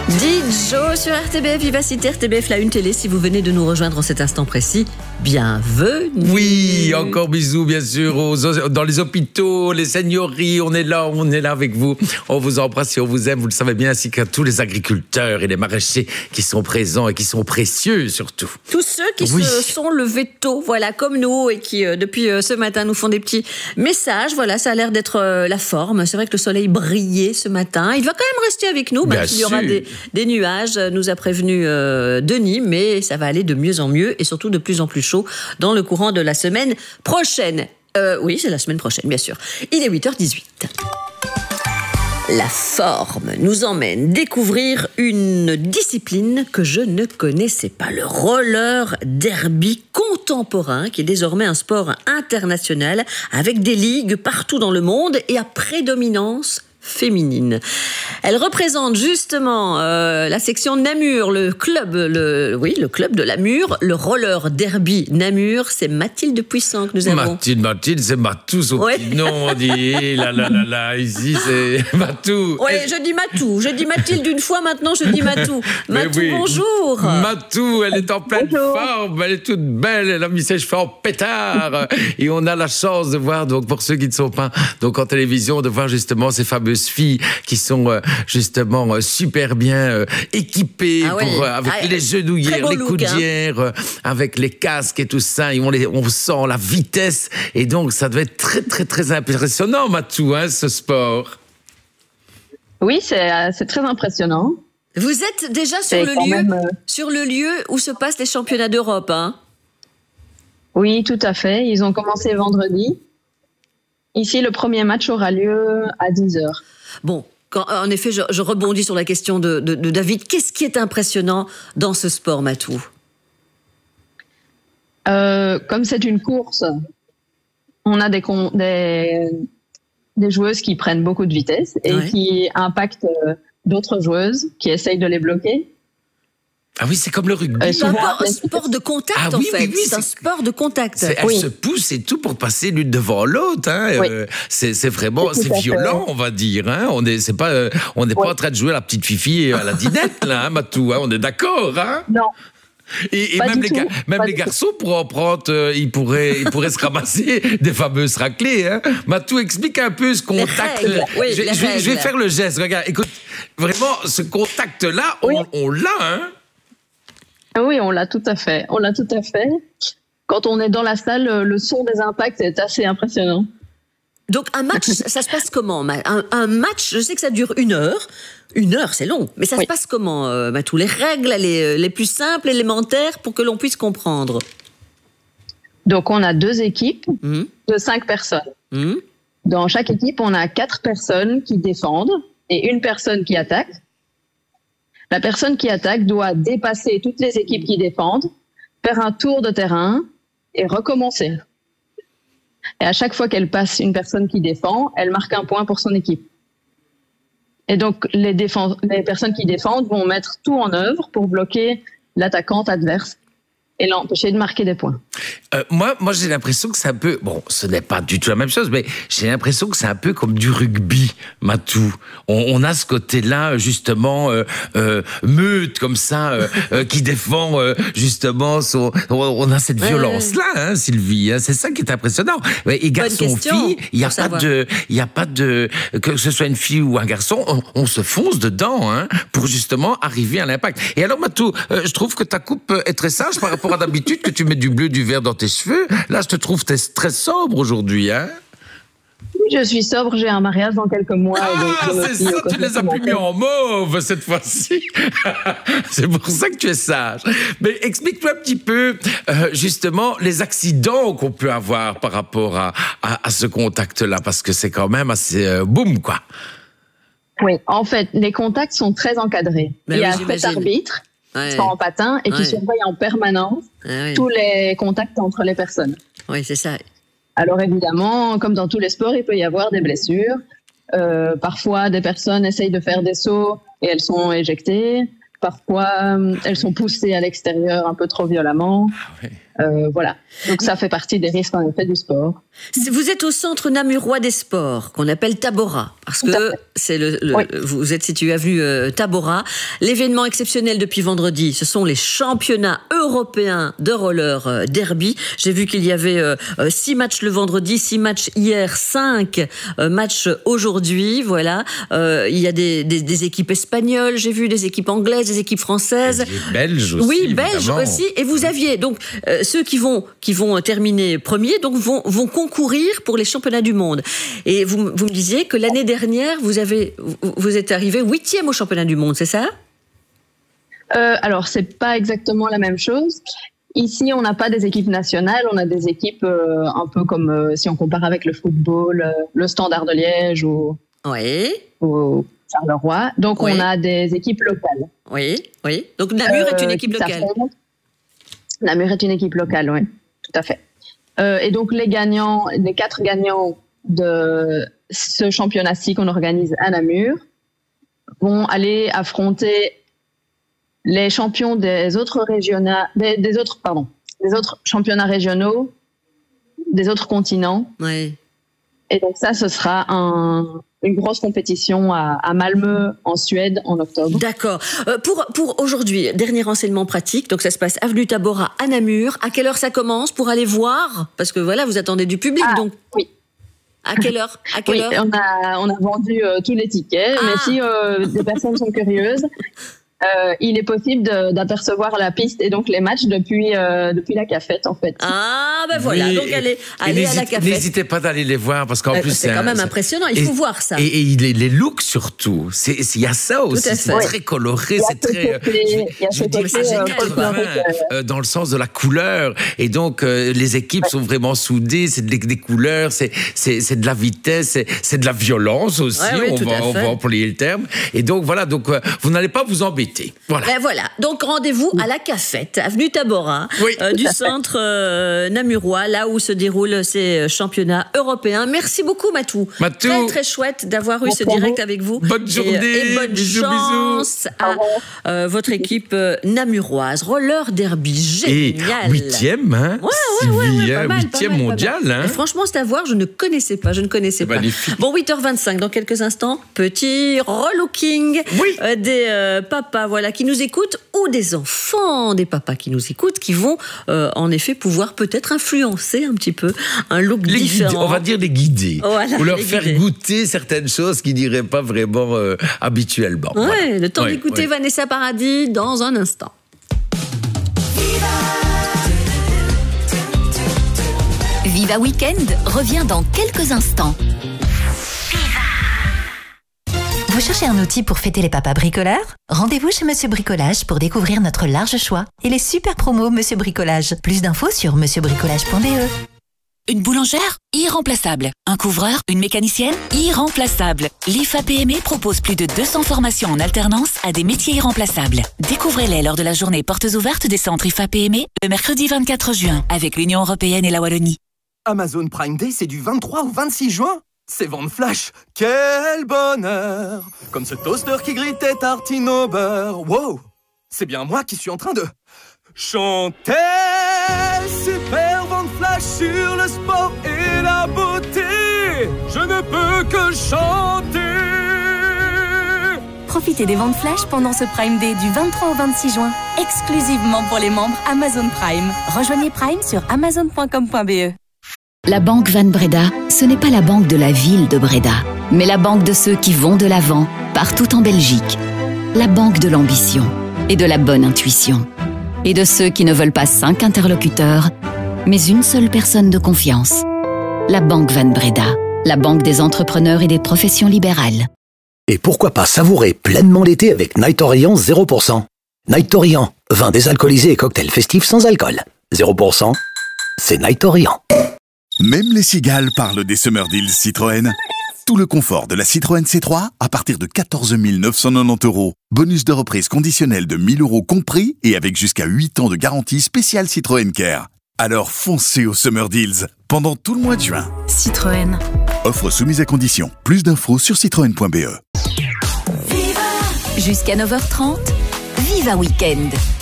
Joe sur RTBF, Vivacité RTBF, la une télé. Si vous venez de nous rejoindre en cet instant précis, bienvenue. Oui, encore bisous bien sûr dans les hôpitaux, les seigneuries, on est là avec vous. On vous embrasse et on vous aime, vous le savez bien, ainsi qu'à tous les agriculteurs et les maraîchers qui sont présents et qui sont précieux surtout. Tous ceux qui se sont levés tôt, voilà, comme nous, et qui depuis ce matin nous font des petits messages. Voilà, ça a l'air d'être la forme. C'est vrai que le soleil brillait ce matin. Il va quand même rester avec nous, même s'il y aura des nuages, nous a prévenu Denis, mais ça va aller de mieux en mieux et surtout de plus en plus chaud dans le courant de la semaine prochaine. Oui, c'est la semaine prochaine, bien sûr. Il est 8h18. La forme nous emmène découvrir une discipline que je ne connaissais pas, le roller derby contemporain, qui est désormais un sport international avec des ligues partout dans le monde et à prédominance féminine. Elle représente justement la section Namur, le club de Namur, le roller derby Namur. C'est Mathilde Puissant que nous avons. Mathilde, c'est Matou, son petit nom, on dit. Là, ici, c'est Matou. Oui, je dis Matou. Je dis Mathilde une fois, maintenant je dis Matou. Matou, oui. Bonjour. Matou, elle est en pleine forme, elle est toute belle, elle a mis ses cheveux en pétard. Et on a la chance de voir, donc pour ceux qui ne sont pas donc en télévision, de voir justement ces fameuses filles qui sont justement super bien équipées avec les genouillères, les coudières, avec les casques et tout ça, et on sent la vitesse, et donc ça devait être très très très impressionnant, Matou, ce sport. Oui, c'est très impressionnant. Vous êtes déjà sur le lieu où se passent les championnats d'Europe, hein? Oui, tout à fait. Ils ont commencé vendredi. Ici, le premier match aura lieu à 10h. Bon, en effet, je rebondis sur la question de David. Qu'est-ce qui est impressionnant dans ce sport, Matou? Comme c'est une course, on a des joueuses qui prennent beaucoup de vitesse et qui impactent d'autres joueuses qui essayent de les bloquer. Ah oui, c'est comme le rugby. C'est un sport de contact, en fait. Oui, c'est un sport de contact. Elles se poussent et tout pour passer l'une devant l'autre. C'est vraiment violent, on va dire. On n'est pas en train de jouer à la petite fifi et à la dinette, là, Matou. On est d'accord, hein? Non. Et même les garçons pourraient en prendre, ils pourraient se ramasser des fameuses raclées. Hein. Matou, explique un peu ce contact. Je vais faire le geste. Regarde, écoute, vraiment, ce contact-là, on l'a, hein? Oui, on l'a tout à fait. Quand on est dans la salle, le son des impacts est assez impressionnant. Donc un match, ça se passe comment? Un match, je sais que ça dure 1 heure. 1 heure, c'est long. Mais ça se passe comment, Matou? Les règles les plus simples, élémentaires, pour que l'on puisse comprendre. Donc on a 2 équipes de 5 personnes. Dans chaque équipe, on a 4 personnes qui défendent et 1 personne qui attaque. La personne qui attaque doit dépasser toutes les équipes qui défendent, faire un tour de terrain et recommencer. Et à chaque fois qu'elle passe une personne qui défend, elle marque un point pour son équipe. Et donc, les personnes qui défendent vont mettre tout en œuvre pour bloquer l'attaquante adverse et l'empêcher de marquer des points. Moi, j'ai l'impression que c'est un peu... Bon, ce n'est pas du tout la même chose, mais j'ai l'impression que c'est un peu comme du rugby, Matou. On a ce côté-là, justement, meute, comme ça, qui défend, justement, on a cette violence-là, hein, Sylvie. Hein, c'est ça qui est impressionnant. Et garçon-fille, il n'y a pas de... Que ce soit une fille ou un garçon, on se fonce dedans, hein, pour justement arriver à l'impact. Et alors, Matou, je trouve que ta coupe est très sage par rapport à d'habitude, que tu mets du bleu, du vert dans tes cheveux. Là, je te trouve très sobre aujourd'hui, hein? Oui, je suis sobre, j'ai un mariage dans quelques mois. C'est ça, tu les as plus mis en mauve cette fois-ci. C'est pour ça que tu es sage. Mais explique-moi un petit peu, justement, les accidents qu'on peut avoir par rapport à ce contact-là, parce que c'est quand même assez boum, quoi. Oui, en fait, les contacts sont très encadrés. Il y a 7 arbitres qui sont en patin et qui surveillent en permanence tous les contacts entre les personnes. Oui, c'est ça. Alors évidemment, comme dans tous les sports, il peut y avoir des blessures. Parfois, des personnes essayent de faire des sauts et elles sont éjectées. Parfois, elles sont poussées à l'extérieur un peu trop violemment. Voilà. Donc ça fait partie des risques en effet du sport. Vous êtes au centre namurois des sports, qu'on appelle Tabora, parce que oui. Vous êtes situé avenue Tabora. L'événement exceptionnel depuis vendredi, ce sont les championnats européens de roller derby. J'ai vu qu'il y avait 6 matchs le vendredi, 6 matchs hier, 5 matchs aujourd'hui. Voilà. Il y a des équipes espagnoles, j'ai vu des équipes anglaises, des équipes françaises. Et belges aussi. Oui, belges aussi. Et vous aviez donc ceux qui vont terminer premiers, donc vont concourir pour les championnats du monde. Et vous me disiez que l'année dernière, vous êtes arrivé 8e au championnat du monde, c'est ça? Alors, c'est pas exactement la même chose. Ici, on n'a pas des équipes nationales, on a des équipes un peu comme si on compare avec le football, le Standard de Liège ou Charleroi. Donc, on a des équipes locales. Oui. Donc, Namur est une équipe locale. Namur est une équipe locale, oui, tout à fait. Et donc, les 4 gagnants de ce championnat-ci qu'on organise à Namur vont aller affronter les champions des autres championnats régionaux, des autres continents. Oui. Et donc ça, ce sera une grosse compétition à Malmö, en Suède, en octobre. D'accord. Pour aujourd'hui, dernier renseignement pratique. Donc ça se passe avenue Tabora à Namur. À quelle heure ça commence pour aller voir? Parce que voilà, vous attendez du public, donc. Oui. À quelle heure? On a vendu tous les tickets, mais si des personnes sont curieuses, il est possible d'apercevoir la piste et donc les matchs depuis la cafette, en fait. Ah, ben voilà. Oui, donc allez à la cafette. N'hésitez pas d'aller les voir parce qu'en plus c'est quand même impressionnant. Il faut voir ça. Et les looks surtout. Il y a ça aussi. C'est très coloré. C'est très. Dans le sens de la couleur. Et donc les équipes sont vraiment soudées. C'est des couleurs. C'est de la vitesse. C'est de la violence aussi. On va employer le terme. Et donc voilà. Donc vous n'allez pas vous embêter. Voilà. Donc rendez-vous à la cafette, avenue Tabora, du centre namurois, là où se déroulent ces championnats européens. Merci beaucoup, Matou. Très, très chouette d'avoir eu ce direct avec vous. Bonne journée. Et bonne chance à votre équipe namuroise. Roller derby, génial. Et 8e, hein? Ouais, pas mal, 8e mondial, hein? Et franchement, c'est à voir, je ne connaissais pas. Bon, 8h25, dans quelques instants, petit relooking des papas, voilà, qui nous écoutent, ou des enfants des papas qui nous écoutent, qui vont en effet pouvoir peut-être influencer un petit peu un look différent. On va dire les guider, voilà, ou leur faire goûter certaines choses qu'ils n'iraient pas vraiment habituellement. Le temps d'écouter Vanessa Paradis dans un instant. Viva Weekend revient dans quelques instants. Vous cherchez un outil pour fêter les papas bricoleurs? Rendez-vous chez Monsieur Bricolage pour découvrir notre large choix et les super promos Monsieur Bricolage. Plus d'infos sur monsieurbricolage.be. Une boulangère? Irremplaçable. Un couvreur? Une mécanicienne? Irremplaçable. L'IFA PME propose plus de 200 formations en alternance à des métiers irremplaçables. Découvrez-les lors de la journée portes ouvertes des centres IFA PME le mercredi 24 juin avec l'Union européenne et la Wallonie. Amazon Prime Day, c'est du 23 au 26 juin. C'est vente flash, quel bonheur! Comme ce toaster qui grillait tartine au beurre. Wow! C'est bien moi qui suis en train de chanter. Super vente flash sur le sport et la beauté. Je ne peux que chanter. Profitez des ventes flash pendant ce Prime Day du 23 au 26 juin, exclusivement pour les membres Amazon Prime. Rejoignez Prime sur amazon.com.be. La banque Van Breda, ce n'est pas la banque de la ville de Breda, mais la banque de ceux qui vont de l'avant, partout en Belgique. La banque de l'ambition et de la bonne intuition. Et de ceux qui ne veulent pas 5 interlocuteurs, mais une seule personne de confiance. La banque Van Breda, la banque des entrepreneurs et des professions libérales. Et pourquoi pas savourer pleinement l'été avec Night Orient 0%. Night Orient, vin désalcoolisé et cocktail festif sans alcool. 0%, c'est Night Orient. Même les cigales parlent des Summer Deals Citroën. Tout le confort de la Citroën C3 à partir de 14 990 €. Bonus de reprise conditionnel de 1 000 € compris et avec jusqu'à 8 ans de garantie spéciale Citroën Care. Alors foncez aux Summer Deals pendant tout le mois de juin. Citroën. Offre soumise à condition. Plus d'infos sur citroën.be. Jusqu'à 9h30, Viva Weekend.